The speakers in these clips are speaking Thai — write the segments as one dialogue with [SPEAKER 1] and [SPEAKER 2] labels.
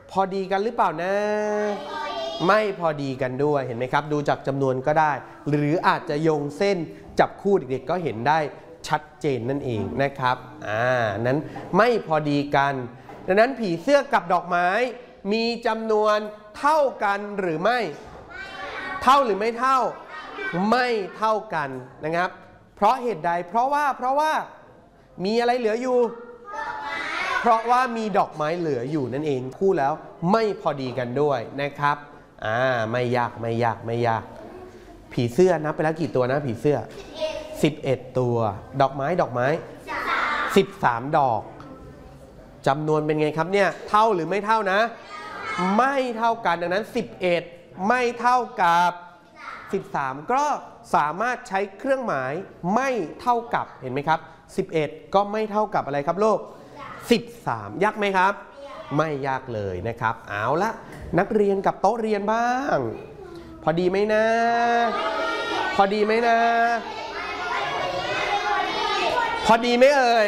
[SPEAKER 1] พอดีกันหรือเปล่านะไม่พอดีกันด้วยเห็นไหมครับดูจากจำนวนก็ได้หรืออาจจะโยงเส้นจับคู่เด็กๆก็เห็นได้ชัดเจนนั่นเองนะครับนั้นไม่พอดีกันดังนั้นผีเสื้อกับดอกไม้มีจำนวนเท่ากันหรือไม่เท่าหรือไม่เท่าไม่เท่ากันนะครับเพราะเหตุใดเพราะว่ามีอะไรเหลืออยู่เพราะว่ามีดอกไม้เหลืออยู่นั่นเองคู่แล้วไม่พอดีกันด้วยนะครับไม่ยากผีเสื้อนับไปแล้วกี่ตัวนะผีเสื้อ11ตัวดอกไม้13ดอกจำนวนเป็นไงครับเนี่ยเท่าหรือไม่เท่านะไม่เท่ากันดังนั้น11ไม่เท่ากับ13ก็สามารถใช้เครื่องหมายไม่เท่ากับเห็นไหมครับ11ก็ไม่เท่ากับอะไรครับลูก13ยากไหมครับไม่ยากเลยนะครับเอาละนักเรียนกับโต๊ะเรียนบ้างพอดีไหมนะพอดีไหมนะพอดีไหมเอ่ย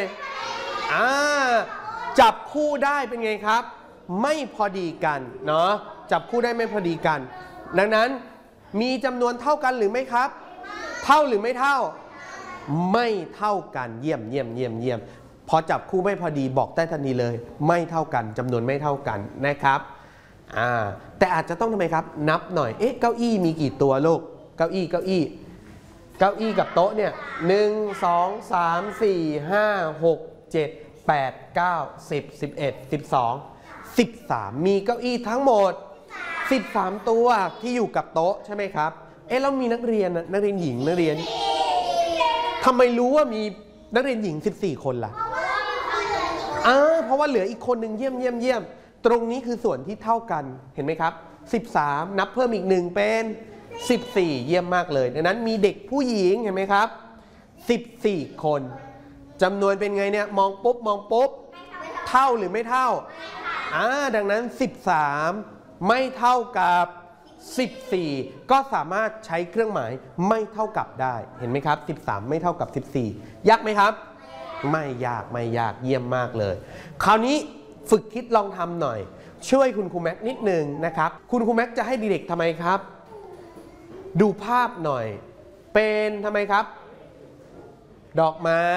[SPEAKER 1] จับคู่ได้เป็นไงครับไม่พอดีกันเนาะจับคู่ได้ไม่พอดีกันดังนั้นมีจำนวนเท่ากันหรือไม่ครับเท่าหรือไม่เท่าไม่เท่ากันเยี่ยมพอจับคู่ไม่พอดีบอกได้ทันทีเลยไม่เท่ากันจำนวนไม่เท่ากันนะครับแต่อาจจะต้องทำไมครับนับหน่อยเก้าอี้มีกี่ตัวลูกเก้าอี้กับโต๊ะเนี่ย1 2 3 4 5 6 7 8 9 10 11 12 13มีเก้าอี้ทั้งหมด13ตัวที่อยู่กับโต๊ะใช่ไหมครับแล้วมีนักเรียนหญิงนักเรียนทำไมรู้ว่ามีนักเรียนหญิง14คนล่ะเพราะว่าเหลืออีกคนหนึ่งเยี่ยมตรงนี้คือส่วนที่เท่ากันเห็นไหมครับ13นับเพิ่มอีก1เป็น14เยี่ยมมากเลยดังนั้นมีเด็กผู้หญิงเห็นไหมครับ14คนจำนวนเป็นไงเนี่ยมองปุ๊บเท่าหรือไม่เท่าดังนั้น13ไม่เท่ากับ14ก็สามารถใช้เครื่องหมายไม่เท่ากับได้เห็นไหมครับ13ไม่เท่ากับ14ยากไหมครับไม่ยากเยี่ยมมากเลยคราวนี้ฝึกคิดลองทำหน่อยช่วยคุณครูแม็กนิดนึงนะครับคุณครูแม็กจะให้เด็กๆทำไมครับดูภาพหน่อยเป็นทำไมครับดอกไม้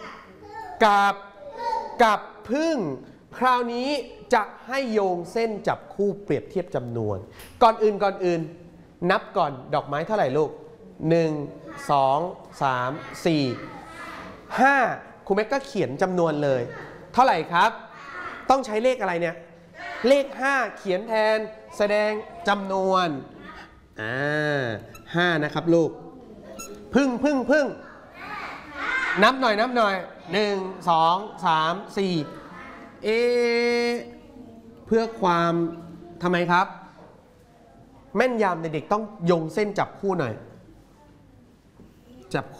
[SPEAKER 1] กับพึ่งคราวนี้จะให้โยงเส้นจับคู่เปรียบเทียบจำนวนก่อนอื่นนับก่อนดอกไม้เท่าไหร่ลูก1 2 3 4 5ครูแม็กก็เขียนจำนวนเลยเท่าไหร่ครับต้องใช้เลขอะไรเนี่ยเลข5เขียนแทนแสดงจำนวน5นะครับลูกพึ่งนับหน่อย1 2 3 4เพื่อความทำไมครับแม่นยำในเด็กต้องโยงเส้นจับคู่หน่อยจับ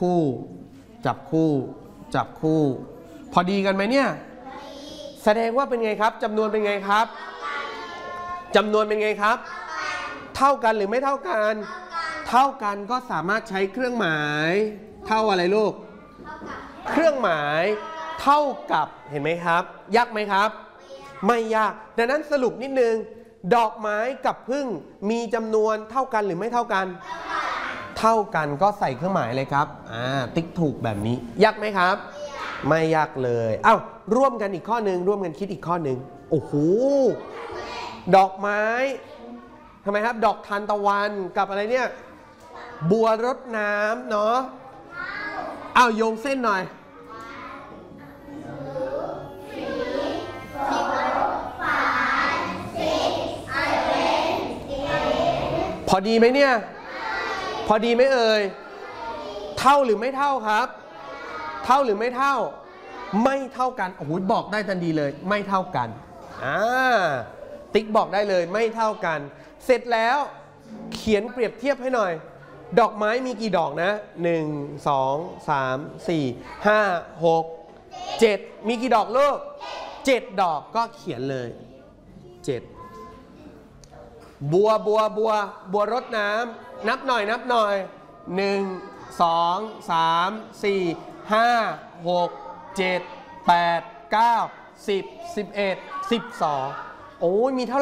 [SPEAKER 1] คู่พอดีกันไหมเนี่ยแสดงว่าเป็นไงครับจำนวนเป็นไงครับจำนวนเป็นไงครับเท่ากันหรือไม่เท่ากันเท่ากันก็สามารถใช้เครื่องหมายเท่าอะไรลูกเครื่องหมายเท่ากับเห็นไหมครับยากไหมครับไม่ยากดังนั้นสรุปนิดนึงดอกไม้กับพึ่งมีจำนวนเท่ากันหรือไม่เท่ากันเท่ากันก็ใส่เครื่องหมายเลยครับติ๊กถูกแบบนี้ยากไหมครับไม่ยากเลยร่วมกันอีกข้อหนึ่งร่วมกันคิดอีกข้อหนึ่งโอ้โหดอกไม้ทำไมครับดอกทานตะวันกับอะไรเนี่ยบัวรดน้ำเนาะโยงเส้นหน่อยพอดีไหมเนี่ยพอดีไหมเอ่ยเท่าหรือไม่เท่าครับเท่าหรือไม่เท่าไม่เท่ากันโอ้โหบอกได้ทันทีเลยไม่เท่ากันติ๊กบอกได้เลยไม่เท่ากันเสร็จแล้วเขียนเปรียบเทียบให้หน่อยดอกไม้มีกี่ดอกนะ1 2 3 4 5 6 7มีกี่ดอกลูก7ดอกก็เขียนเลย7บัวรดน้ำนับหน่อย1 2 3 4 5 6 7 8 9 10 11 12โอ้ยมีเท่า